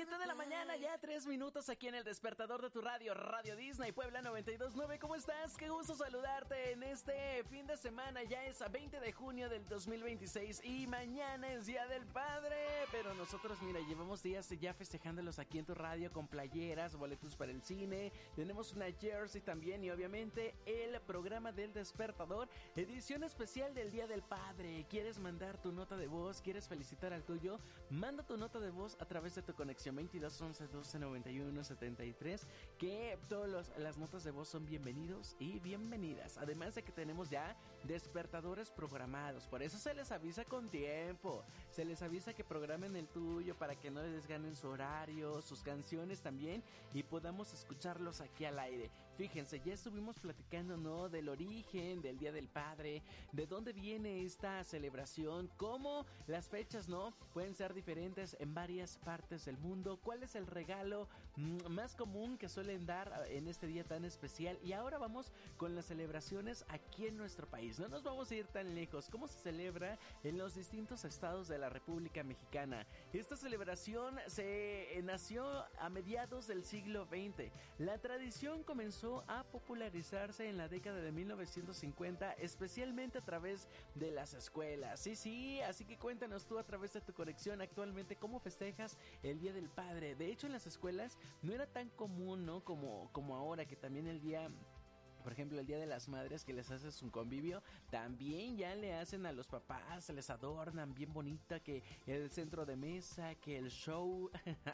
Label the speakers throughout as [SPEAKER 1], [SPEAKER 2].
[SPEAKER 1] 7 de la mañana, ya 3 minutos aquí en el despertador de tu radio, Radio Disney Puebla 92.9. ¿Cómo estás? Qué gusto saludarte en este fin de semana. Ya es a 20 de junio del 2026 y mañana es Día del Padre. Pero nosotros, mira, llevamos días ya festejándolos aquí en tu radio con playeras, boletos para el cine. Tenemos una jersey también y obviamente el programa del despertador, edición especial del Día del Padre. ¿Quieres mandar tu nota de voz? ¿Quieres felicitar al tuyo? Manda tu nota de voz a través de tu conexión 22 11 12 91 73, que todas las notas de voz son bienvenidos y bienvenidas. Además de que tenemos ya despertadores programados, por eso se les avisa con tiempo, se les avisa que programen el tuyo para que no les ganen su horario, sus canciones también, y podamos escucharlos aquí al aire. Fíjense, ya estuvimos platicando, ¿no?, del origen del Día del Padre, de dónde viene esta celebración, cómo las fechas, ¿no?, pueden ser diferentes en varias partes del mundo, cuál es el regalo más común que suelen dar en este día tan especial. Y ahora vamos con las celebraciones aquí en nuestro país. No nos vamos a ir tan lejos. ¿Cómo se celebra en los distintos estados de la República Mexicana? Esta celebración se nació a mediados del siglo XX. La tradición comenzó a popularizarse en la década de 1950, especialmente a través de las escuelas. Sí, así que cuéntanos tú a través de tu conexión actualmente cómo festejas el Día del Padre. De hecho, en las escuelas no era tan común, ¿no?, como ahora, que también el día... Por ejemplo, el Día de las Madres, que les haces un convivio, también ya le hacen a los papás, se les adornan bien bonita, que el centro de mesa, que el show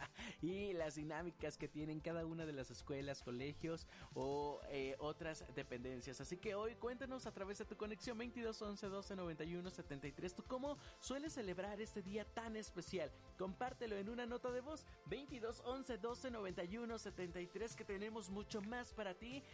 [SPEAKER 1] y las dinámicas que tienen cada una de las escuelas, colegios o otras dependencias. Así que hoy cuéntanos a través de tu conexión 22 11 12 91 73, ¿tú cómo sueles celebrar este día tan especial? Compártelo en una nota de voz 22 11 12 91 73, que tenemos mucho más para ti